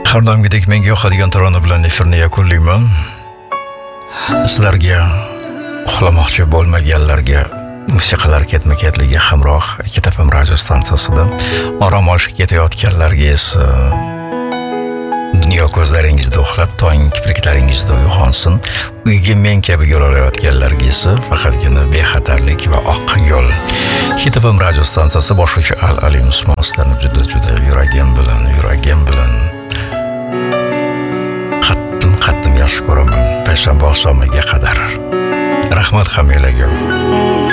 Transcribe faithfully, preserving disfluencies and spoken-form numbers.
Har doimgidek menga yoqadigan tarona bilan efirni yakunlayman. Sizlarga uxlamoqchi bo'lmaganlarga musiqalar ketma-ketligi hamroh Ikki T F M radio stansiyasida orom olishga ketayotganlarga esa dunyo ko'zlaringizda uxlab, tong kipriklaringizda uyg'onsin. Uyga men kabi yo'l olayotganlarga esa faqatgina bexatarlik va oq yo'l. Ikki T F M radio stansiyasi boshlovchi Al-Ali Usmon sizlarni juda-juda yuragim bilan, yuragim bilan qattim qattim yaxshi ko'raman. Payshanba oqshomiga qadar. Rahmat hammalarga.